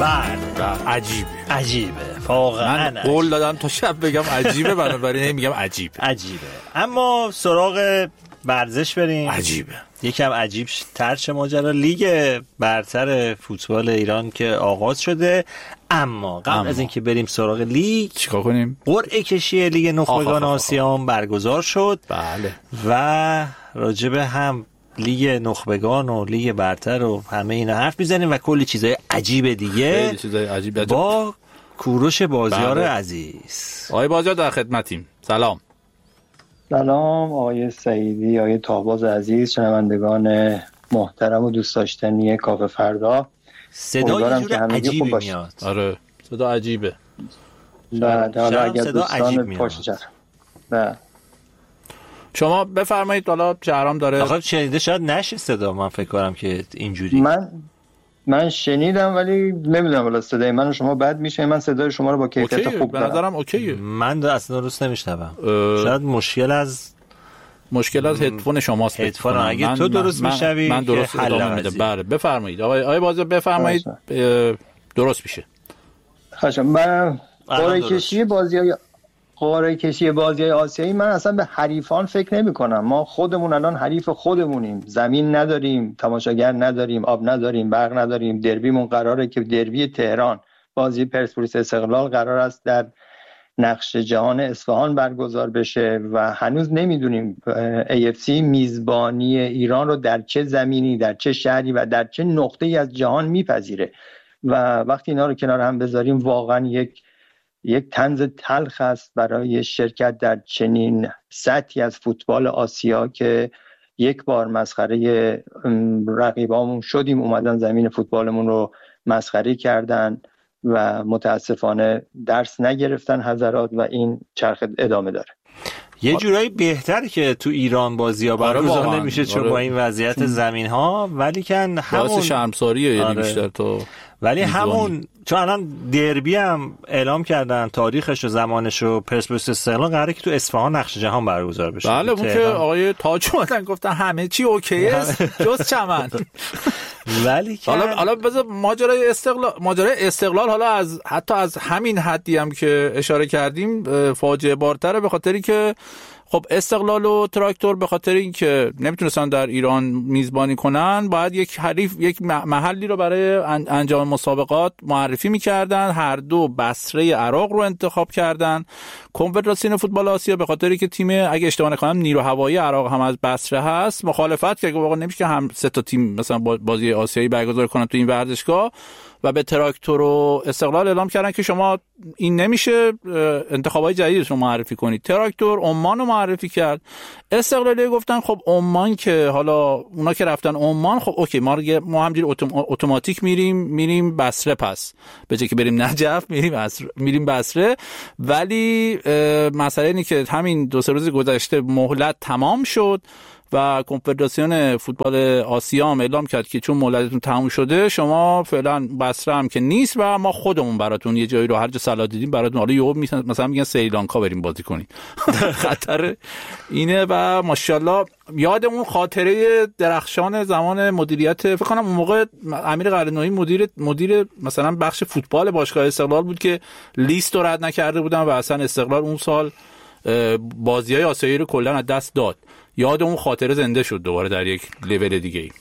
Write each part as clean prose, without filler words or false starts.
عجیبه واقعا. من قول دادم تا شب بگم عجیبه، بنابراین میگم عجیبه. اما سراغ ورزش بریم. عجیبه، یکم عجیب ترچ ماجرا لیگ برتر فوتبال ایران که آغاز شده. اما قبل از اینکه بریم سراغ لیگ چیکار کنیم؟ قرعه کشی لیگ نخبگان آسیا برگزار شد. بله. و راجبه هم لیگ نخبگان و لیگ برتر و همه اینا حرف میزنیم و کلی چیزای عجیب دیگه. خیلی چیزای عجیب با کوروش بازیار عزیز. آقای بازیار در خدمتیم. سلام آقای سعیدی، آقای تاهباز عزیز، شنوندگان محترم و دوست داشتنی کافه فردا. صدا یه جور عجیبی میاد. آره صدا عجیبه. بعد حالا اگر دوستان پاشجر شما بفرمایید. حالا شهرام داره آخه شنیده شاید نشه صدا، من فکر کنم که اینجوری من شنیدم ولی نمیدونم والا صدای من و شما بد میشه. من صدای شما رو با کیفیت خوب به نظرم اوکیه. من اصلا درست نمیشنوم. شاید مشکل از هدفون شماست. هدفون اگه تو درست میشوی من درست ادامه میدم. بله بفرمایید آقای بازیار بفرمایید. درست میشه. خواهشم. من قرعه کشی بازی‌های آسیایی من اصلا به حریفان فکر نمی‌کنم. ما خودمون الان حریف خودمونیم. زمین نداریم، تماشاگر نداریم، آب نداریم، برق نداریم. دربیمون قراره که دربی تهران، بازی پرسپولیس استقلال قرار است در نقش جهان اصفهان برگزار بشه و هنوز نمیدونیم AFC میزبانی ایران رو در چه زمینی، در چه شهری و در چه نقطه‌ای از جهان میپذیره. و وقتی اینا رو کنار هم بذاریم واقعا یک طنز تلخ است برای شرکت در چنین سطحی از فوتبال آسیا که یک بار مسخره رقیبامون شدیم، اومدن زمین فوتبالمون رو مسخره کردن و متاسفانه درس نگرفتن حضرات و این چرخ ادامه داره. یه جورایی بهتره که تو ایران بازی‌ها برگزار نمیشه چون با این وضعیت زمین‌ها، ولی کن همون شرمساریه یعنی بیشتر تو ولی همون چون الان دربی هم اعلام کردن تاریخش و زمانش و پرسپولیس استقلال قراره که تو اصفهان نقش جهان برگزار بشه. بله اون که آقای تاج اومدن گفتن همه چی اوکی است جز چمن. ولی حالا بذار ماجرای استقلال حالا حتی از همین حدی هم که اشاره کردیم فاجعه بارتره، به خاطری که خب استقلال و تراکتور به خاطر اینکه نمیتونستن در ایران میزبانی کنن باید یک محلی رو برای انجام مسابقات معرفی میکردن. هر دو بصره عراق رو انتخاب کردن. کنفدراسیون فوتبال آسیا به خاطری که تیم اگه اشتباه نکنم نیرو هوایی عراق هم از بصره هست مخالفت کرد که واقعا نمیشه که هم سه تا تیم مثلا بازی آسیایی برگزار کنن تو این ورزشگاه و به تراکتور و استقلال اعلام کردن که شما این نمیشه، انتخابای جدیدتون معرفی کنید. تراکتور عمان رو معرفی کرد. استقلالی گفتن خب عمان که حالا اونا که رفتن عمان خب اوکی ما همینجوری اتوماتیک میریم بصره، پس به جای که بریم نجف میریم بصره. ولی مسئله اینه که همین 2-3 روز گذشته مهلت تمام شد و کنفدراسیون فوتبال آسیا هم اعلام کرد که چون مهلتتون تموم شده شما فعلا بصره هم که نیست و ما خودمون براتون یه جایی رو هر جا صلاح دیدیم براتون، حالا یهو مثلا میگن سریلانکا بریم بازی کنیم. خطر اینه. و ماشاءالله یادمون خاطره درخشان زمان مدیریت فکر کنم اون موقع امیر قلعه‌نویی مدیر مثلا بخش فوتبال باشگاه استقلال بود که لیست رو رد نکرده بودن و اصلا استقلال اون سال بازی‌های آسیایی رو کلا از دست داد. یاد اون خاطره زنده شد دوباره در یک لول دیگه ای.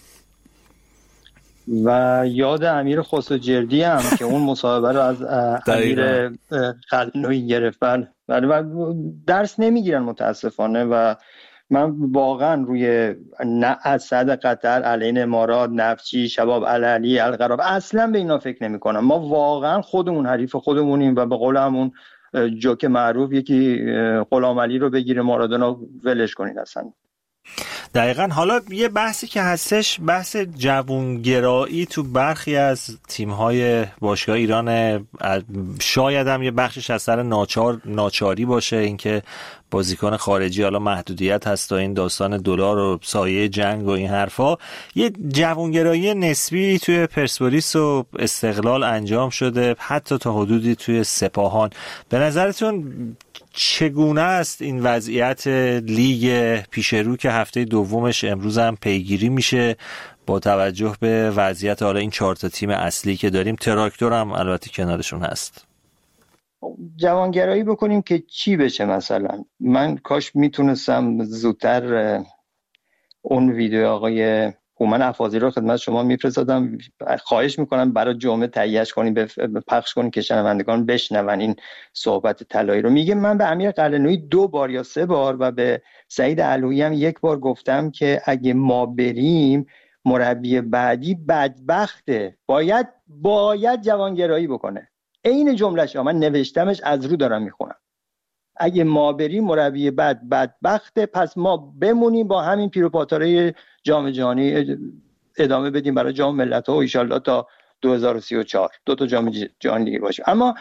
و یاد امیر خسروجردی هم که اون مصاحبه رو از امیر قلعه‌نویی گرفت. و درس نمیگیرن متاسفانه. و من واقعا روی اسد قطر، علیه امارات، نفچی، شباب العلی، القراب اصلا به اینا فکر نمی کنم. ما واقعا خودمون حریف خودمونیم و به قول همون جوک معروف یکی غلام علی رو بگیره مارادونا ولش کنید اصلا. دقیقاً. حالا یه بحثی که هستش بحث جوونگرایی تو برخی از تیم‌های باشگاه ایران، شاید هم یه بخشش از سر ناچاری باشه، اینکه بازیکن خارجی، حالا محدودیت هست تا این داستان دلار و سایه جنگ و این حرفا، یه جوانگرایی نسبی توی پرسپولیس و استقلال انجام شده، حتی تا حدودی توی سپاهان. به نظرتون چگونه است این وضعیت لیگ پیشرو که هفته دومش امروز هم پیگیری میشه با توجه به وضعیت حالا این 4 تا تیم اصلی که داریم؟ تراکتور هم البته کنارشون هست. جوانگرایی بکنیم که چی بشه؟ مثلا من کاش میتونستم زودتر اون ویدیو آقای هومن افاضی رو خدمت شما میفرستادم. خواهش میکنم برای جمعه تهیه‌اش کنیم، پخش کنیم که شنوندگان بشنون این صحبت طلایی رو. میگه من به امیر قلعه‌نویی 2 بار یا 3 بار و به سعید علویی هم 1 بار گفتم که اگه ما بریم مربی بعدی بدبخته، باید جوانگرایی بکنه. این جمله‌ش من نوشتمش، از رو دارم میخونم. اگه ما بریم مربی بدبخته، پس ما بمونیم با همین پیروپاتاره جام جهانی ادامه بدیم برای جام ملت‌ها و ان شاءالله تا 2034 2 تا جام جهانی دیگه باشه. اما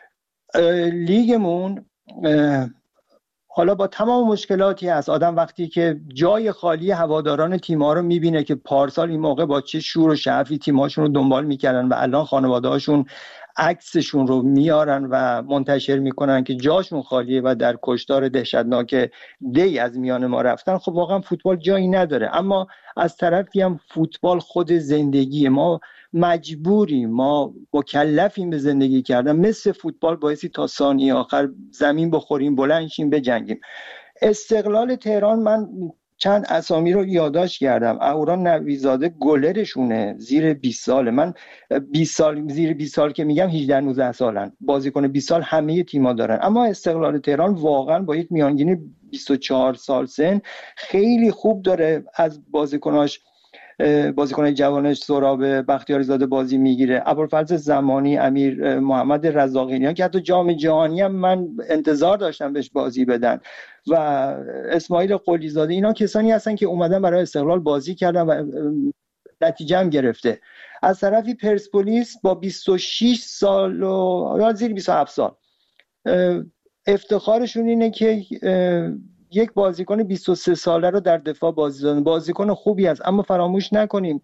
لیگمون حالا با تمام مشکلاتی هست. آدم وقتی که جای خالی هواداران تیم‌ها رو میبینه که پارسال این موقع با چه شور و شعفی تیم‌هاشون رو دنبال میکردن و الان خانواده‌هاشون عکسشون رو میارن و منتشر میکنن که جاشون خالیه و در کشتار دهشتناک دی از میان ما رفتن، خب واقعا فوتبال جایی نداره. اما از طرفی هم فوتبال خود زندگی ما، مجبوریم، ما مکلفیم به زندگی کردن. مثل فوتبال بایستی تا ثانیه آخر زمین بخوریم، بلند شیم، بجنگیم. استقلال تهران، من چند اسامی رو یادداشت کردم. اهورا نویزاده گلرشونه، زیر 20 ساله. من 20 سال، زیر 20 سال که میگم 18 19 سالن. بازیکن 20 سال همه تیم‌ها دارن، اما استقلال تهران واقعا با یک میانگین 24 سال سن خیلی خوب داره از بازیکناش، بازیکن جوانش سهراب بختیاری زاده بازی میگیره. ابوالفضل زمانی، امیر محمد رزاقیان که حتی جام جهانی هم من انتظار داشتم بهش بازی بدن، و اسماعیل قلی زاده، اینا کسانی هستن که اومدن برای استقلال بازی کردن و نتیجه هم گرفته. از طرفی پرسپولیس با 26 سال و زیر 27 سال افتخارشون اینه که یک بازیکن 23 ساله رو در دفاع بازی دادن. بازیکن خوبی است، اما فراموش نکنیم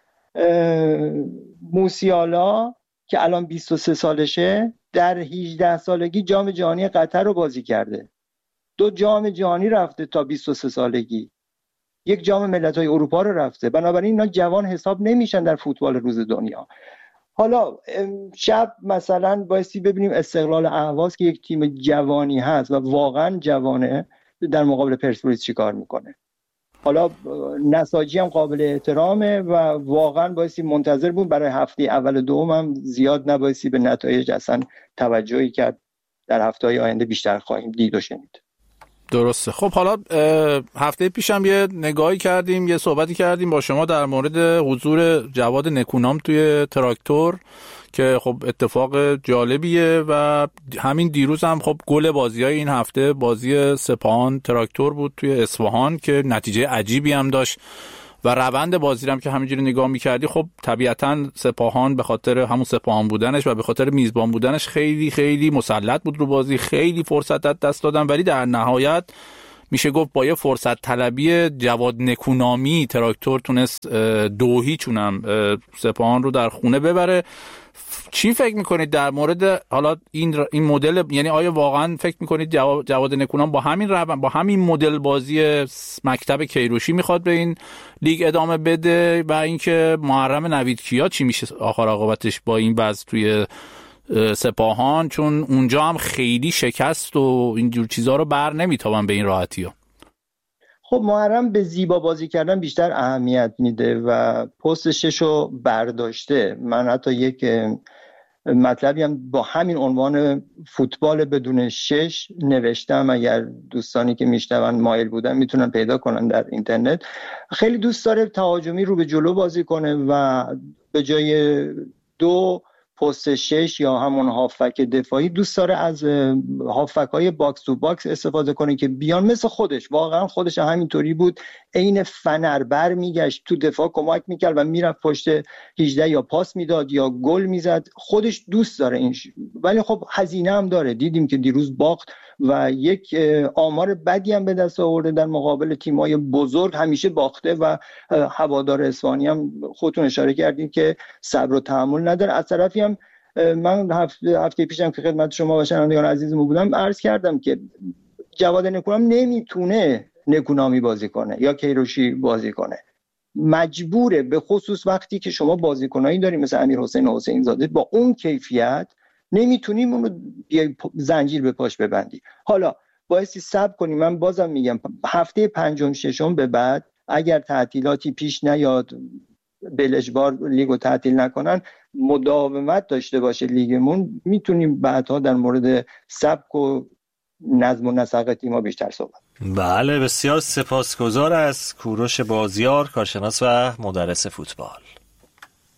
موسیالا که الان 23 سالشه در 18 سالگی جام جهانی قطر رو بازی کرده. 2 جام جهانی رفته تا 23 سالگی. 1 جام ملت‌های اروپا رو رفته. بنابراین اینا جوان حساب نمیشن در فوتبال روز دنیا. حالا شب مثلا بایستی ببینیم استقلال اهواز که یک تیم جوانی هست و واقعا جوانه، در مقابل پرسپولیس چی کار میکنه. حالا نساجی هم قابل احترامه و واقعا بایستی منتظر بود. برای هفته اول دوم هم زیاد نبایستی به نتایج اصلا توجهی کرد. در هفته‌های آینده بیشتر خواهیم دید و شنید. درسته. خب حالا هفته پیشم یه نگاهی کردیم، یه صحبتی کردیم با شما در مورد حضور جواد نکونام توی تراکتور که خب اتفاق جالبیه و همین دیروز هم خب گل بازی‌های این هفته بازی سپاهان تراکتور بود توی اصفهان که نتیجه عجیبی هم داشت و روند بازی هم که همینجوری نگاه می‌کردی خب طبیعتاً سپاهان به خاطر همون سپاهان بودنش و به خاطر میزبان بودنش خیلی خیلی مسلط بود رو بازی، خیلی فرصت دست دادن، ولی در نهایت میشه گفت با یه فرصت طلبی جواد نکونامی تراکتور تونست 2-0 هم سپاهان رو در خونه ببره. چی فکر میکنید در مورد حالا این مدل؟ یعنی آیا واقعا فکر میکنید جواد نکونام با همین مدل بازی مکتب کیروشی میخواد به این لیگ ادامه بده و اینکه محرم نویدکیا چی میشه آخر عاقبتش با این وضع توی سپاهان، چون اونجا هم خیلی شکست و اینجور چیزا رو بر نمیتابن به این راحتی‌ها. خب محرم به زیبا بازی کردن بیشتر اهمیت میده و پست 6 رو برداشته. من حتی یک مطلبی هم با همین عنوان فوتبال بدون 6 نوشتم، اگر دوستانی که میشنون مایل بودن میتونن پیدا کنن در اینترنت. خیلی دوست داره تهاجمی رو به جلو بازی کنه و به جای 2 پست 6 یا همون هافک دفاعی دوست داره از هافک‌های باکس تو باکس استفاده کنه که بیان مثل خودش. واقعا خودش همینطوری بود، عین فنر بر میگشت تو دفاع کمک میکرد و میرفت پشت 18 یا پاس میداد یا گل میزد. خودش دوست داره این ولی خب هزینه هم داره. دیدیم که دیروز باخت و یک آمار بدی هم به دست آورده در مقابل تیم‌های بزرگ، همیشه باخته و هوادار اسپانی هم خودتون اشاره کردین که صبر و تحمل نداره. از طرفی هم من هفته پیشم که خدمت شما و شنوندگان عزیزمون بودم عرض کردم که جواد نکونام نمیتونه نکونامی بازی کنه یا کیروشی بازی کنه، مجبوره، به خصوص وقتی که شما بازیکنایی داریم مثل امیرحسین حسین زاده با اون کیفیت نمیتونیم اون رو زنجیر به پاش ببندی. حالا بایستی صبر کنیم. من بازم میگم هفته پنجم ششم به بعد اگر تعطیلاتی پیش نیاد، بلژبار لیگو تعطیل نکنن، مداومت داشته باشه لیگمون، میتونیم بعدها در مورد سبک و نظم و نسق تیم‌ها بیشتر صحبت. بله، بسیار سپاسگزار از کوروش بازیار، کارشناس و مدرس فوتبال.